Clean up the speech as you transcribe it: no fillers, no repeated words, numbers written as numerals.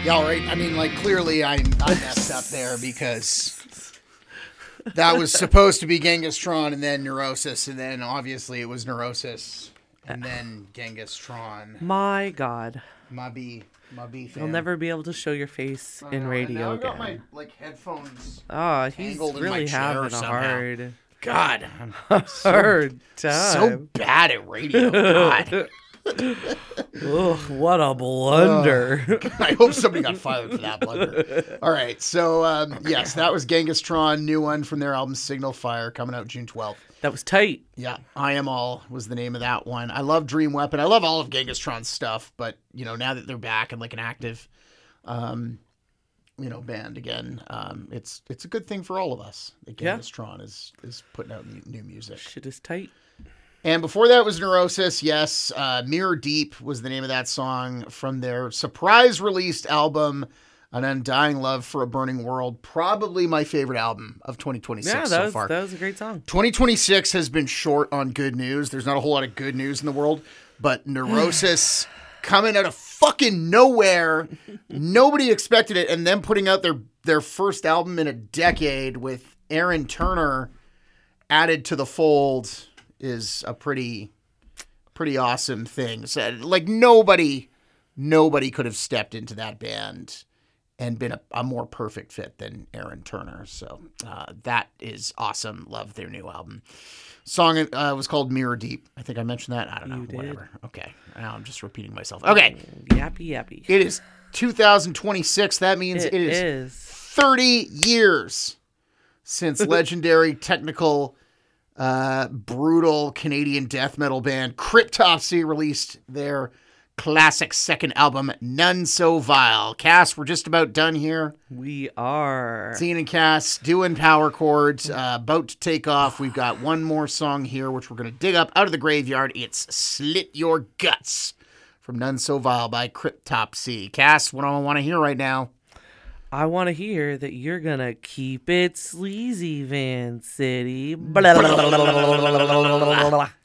Yeah, all right. I mean, like, clearly I messed up there because that was supposed to be Genghis Tron and then Neurosis, and then obviously it was Neurosis and then Genghis Tron. My God. My B fan. You'll never be able to show your face in radio and now I've got again. my headphones. Oh, he's tangled in my really chair having a somehow. hard God, I'm hard time. so bad at radio. God. Ugh, what a blunder. I hope somebody got fired for that blunder. All right, so yes, that was Genghis Tron, new one from their album Signal Fire, coming out June 12th. That was tight. Yeah, I Am All was the name of that one. I love Dream Weapon. I love all of Genghis Tron's stuff, but now that they're back and like an active, band again, it's a good thing for all of us that Genghis Tron is putting out new music. Shit is tight. And before that was Neurosis, yes. Mirror Deep was the name of that song from their surprise released album, An Undying Love for a Burning World. Probably my favorite album of 2026 so far. That was a great song. 2026 has been short on good news. There's not a whole lot of good news in the world, but Neurosis coming out of fucking nowhere. Nobody expected it, and them putting out their first album in a decade with Aaron Turner added to the fold is a pretty awesome thing. So, like, nobody could have stepped into that band and been a more perfect fit than Aaron Turner. So that is awesome. Love their new album. Song was called Mirror Deep. I think I mentioned that. I don't know. You did. Whatever. Okay. Now I'm just repeating myself. Okay. Yappy. It is 2026. That means it is 30 years since legendary technical brutal Canadian death metal band Cryptopsy released their classic second album, None So Vile. Cass, we're just about done here. We are. Zine and Cass doing power chords, about to take off. We've got one more song here, which we're going to dig up out of the graveyard. It's Slit Your Guts from None So Vile by Cryptopsy. Cass, what do I want to hear right now? I want to hear that you're going to keep it sleazy, Van City. Blah, blah, blah, blah, blah, blah, blah, blah.